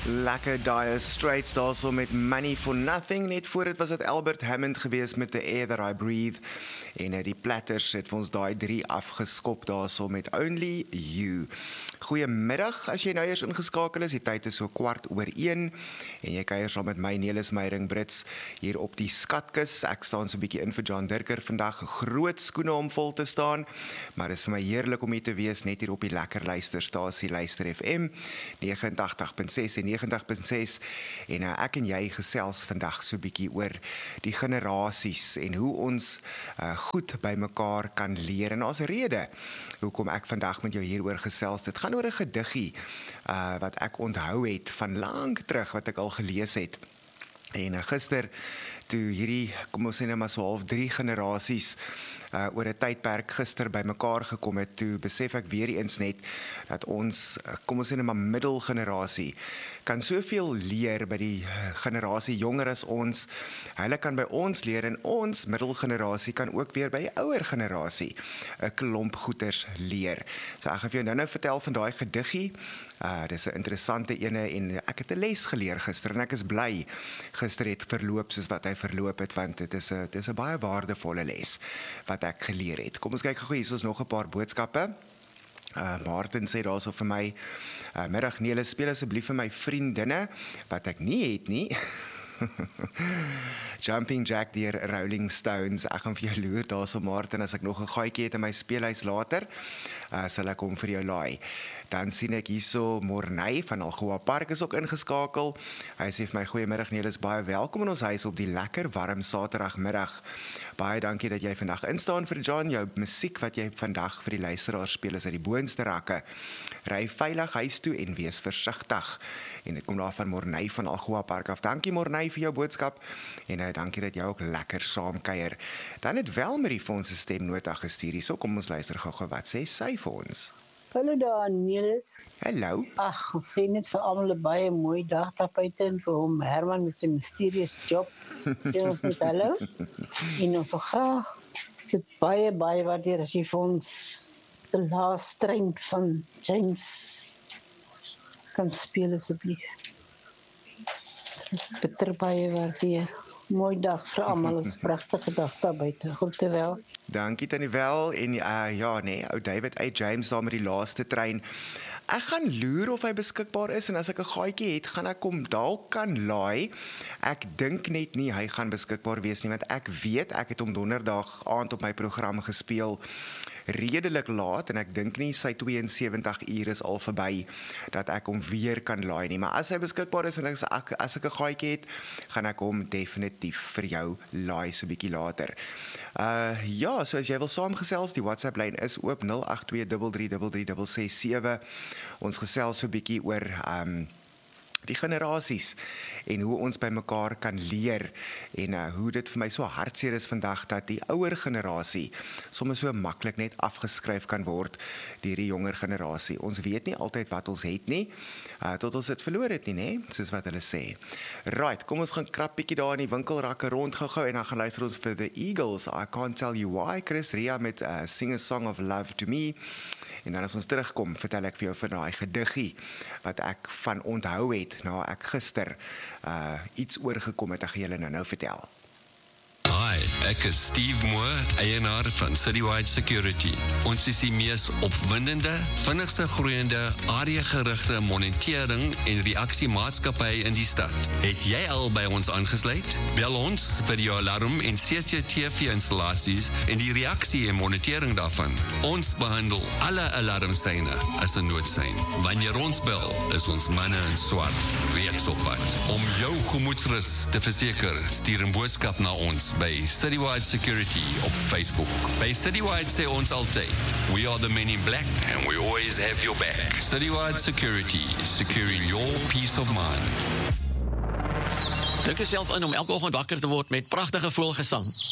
Lekker Dire Straits daar so met Money for Nothing. Net voor dit was dit Albert Hammond gewees met The Air That I Breathe. En die Platters het vir ons daai 3 afgeskop daar so met Only You. Goeiemiddag, as jy nou eers ingeskakel is, die tyd is so 1:15 en jy kuier saam met my Nelis Meyering Brits hier op die Skatkus. Ek staan so 'n bietjie in vir John Dirker vandag, groot skoene om vol te staan, maar dit is vir my heerlik om hier te wees, net hier op die lekker luisterstasie Luister FM 89.6 en 90.6 en ek en jy gesels vandag so 'n bietjie oor die generasies en hoe ons goed by mekaar kan leer. En daar's 'n rede hoekom ek vandag met jou hieroor gesels. Dit gaan oor 'n gediggie wat ek onthou het van lank terug wat ek al gelees het. En gister toe hierdie, kom ons sê nou maar so half 3 generasies oor 'n tydperk gister by mekaar gekom het, toe besef ek weer eens net dat ons, kom ons sê nou maar middelgenerasie, kan soveel leer by die generasie jonger as ons. Hulle kan by ons leer en ons middelgenerasie kan ook weer by die ouer generasie 'n klomp goeters leer. So ek gaan vir jou nou vertel van daai gediggie. Dis 'n interessante ene en ek het 'n les geleer gister en ek is bly gister het verloop soos wat hy verloop het, want dit is 'n baie waardevolle les wat ek geleer het. Kom ons kyk gou, hier is nog 'n paar boodskappe. Martin sê daar so vir my, middag Nelis, speel asseblief vir my vriendinne, wat ek nie het nie. Jumping Jack deur Rolling Stones. Ek gaan vir jou loer daar so Martin, as ek nog 'n gaatjie het in my speelhuis later, sal ek hom vir jou laai. Dan sien ek hierso Morney van Algoa Park is ook ingeskakel. Hy sê vir my, goeiemiddag Nelis, baie welkom in ons huis op die lekker warm Saterdagmiddag. Baie dankie dat jy vandag instaan vir John. Jou musiek wat jy vandag vir die luisteraars speel is uit die boonste rakke. Ry veilig huis toe en wees versigtig. En dit kom daar van Morney van Algoa Park af. Dankie Morney vir jou boodskap en dankie dat jy ook lekker saamkuier. Dan het Welmarie vir ons 'n stemnota gestuur hierso. Kom ons luister gou-gou wat sê sy vir ons. Hallo daar Nelis. Hallo. Ag, ons sê net vir almal 'n baie mooi dag daar buite en vir hom Herman met sy mysterious job. Sê ons net hallo. En ons wil graag dit baie waardeer as jy vir ons die laaste trein van James kan speel asseblief. Bitter baie waardeer. Mooi dag vir almal, 'n pragtige dag daar buite. Groete wel. Dankie Tannie Wel en ja nee, ou David A. James daar met die laaste trein. Ek gaan loer of hy beskikbaar is en as ek 'n gaatjie het, gaan ek hom dalk kan laai. Ek dink net nie hy gaan beskikbaar wees nie, want ek weet ek het hom donderdag aand op my program gespeel redelik laat en ek dink nie sy 72 uur is al verby dat ek hom weer kan laai nie, maar as hy beskikbaar is en as ek 'n gaatjie het, gaan ek hom definitief vir jou laai so bietjie later. Ja, so as jy wil saamgesels, die WhatsApp lyn is oop 0823333667. Ons gesels so bietjie oor die generasies en hoe ons by mekaar kan leer en hoe dit vir my so hartseer is vandag dat die ouer generasie soms so maklik net afgeskryf kan word deur die jonger generasie. Ons weet nie altyd wat ons het nie, tot ons dit verloor het nie, né? Soos wat hulle sê. Right, kom ons gaan krap bietjie daar in die winkelrakke rond gou-gou en dan gaan luister ons vir The Eagles. I Can't Tell You Why, Chris Ria met Sing a Song of Love to Me. En dan as ons terugkom, vertel ek vir jou van daai gediggie wat ek van onthou het na ek gister iets oorgekom het, ek gaan julle nou vertel. Hi, ek is Steve Moore, eienaar van Citywide Security. Ons is die mees opwindende, vinnigste groeiende, areagerigte monitering en reaksiemaatskappy in die stad. Het jy al by ons aangesluit? Bel ons vir jou alarm en CCTV-installasies en die reaksie en monitering daarvan. Ons behandel alle alarmseine as 'n noodsein. Wanneer ons bel, is ons manne in swart reeds op pad. Om jou gemoedsrus te verseker, stuur 'n boodskap na ons by Citywide Security op Facebook. By Citywide sê ons altyd, we are the men in black and we always have your back. Citywide Security, securing your peace of mind. Druk jouself in om elke oggend wakker te word met pragtige voelgesang.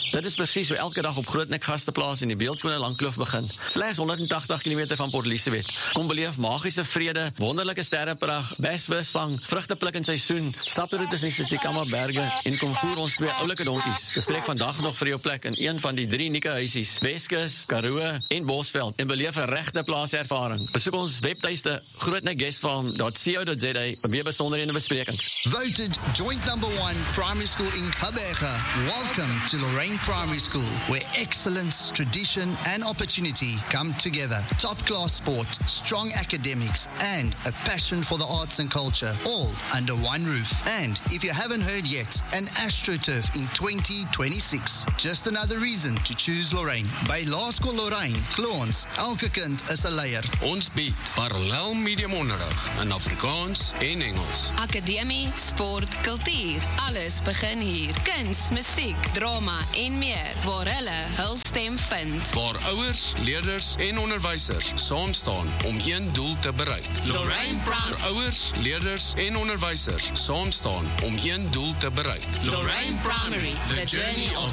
Dit is presies hoe elke dag op Grootnek Gasteplaas in die beeldskone Langkloof begin. Slegs 180 km van Port Elizabeth. Kom beleef magiese vrede, wonderlike sterreprag, besvisvang, vrugtepluk in seisoen, staproetes in die Tsitsikamma berge en kom voer ons 2 oulike donkies. Bespreek vandag nog vir jou plek in een van die 3 unieke huisies, Weskus, Karoo en Bosveld en beleef 'n regte plaaservaring. Besoek ons webtuiste grootnekguestfarm.co.za vir meer besonderhede en besprekings. Voted joint number 1 primary school in Gqeberha. Welcome to Lorraine Primary School, where excellence, tradition and opportunity come together. Top-class sport, strong academics and a passion for the arts and culture, all under one roof. And if you haven't heard yet, an AstroTurf in 2026. Just another reason to choose Lorraine. By Laerskool Lorraine, glo ons, elke kind is 'n leier. Ons bied parallel medium onderrig in Afrikaans en Engels. Akademie, sport, kultuur, alles begin hier. Kuns, musiek, drama en meer, waar hulle hul stem vind. Waar ouers, leerders en onderwysers saam staan om een doel te bereik. Lorraine Brown. Waar ouers, leerders en onderwysers saam staan om een doel te bereik. Lorraine Primary, the journey of